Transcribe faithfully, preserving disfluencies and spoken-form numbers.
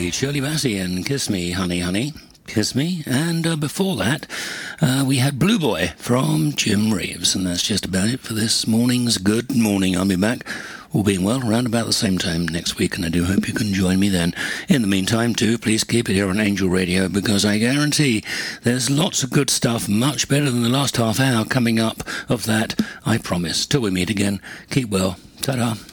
indeed. Shirley Bassey and Kiss Me, Honey, Honey. Kiss Me. And uh, before that, uh, we had Blue Boy from Jim Reeves. And that's just about it for this morning's Good Morning. I'll be back, all being well, around about the same time next week. And I do hope you can join me then. In the meantime, too, please keep it here on Angel Radio, because I guarantee there's lots of good stuff, much better than the last half hour coming up of that, I promise. Till we meet again, keep well. Ta-da.